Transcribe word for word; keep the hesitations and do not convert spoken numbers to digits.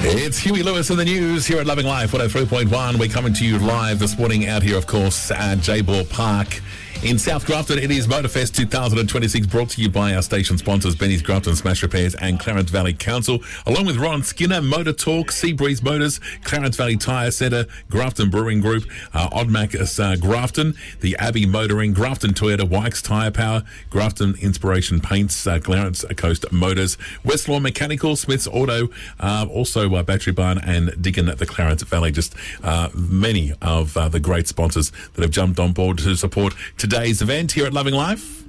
It's Huey Lewis in the news here at Loving Life one oh three point one. We're coming to you live this morning out here, of course, at J-Ball Park in South Grafton. It is Motorfest two thousand twenty-six, brought to you by our station sponsors, Benny's Grafton Smash Repairs and Clarence Valley Council, along with Ron Skinner, Motor Talk, Seabreeze Motors, Clarence Valley Tyre Centre, Grafton Brewing Group, uh, Oddmac uh, Grafton, the Abbey Motoring, Grafton Toyota, Wykes Tyre Power, Grafton Inspiration Paints, uh, Clarence Coast Motors, Westlawn Mechanical, Smith's Auto, uh, also uh, Battery Barn and Diggin at the Clarence Valley. Just uh, many of uh, the great sponsors that have jumped on board to support today's event here at Loving Life.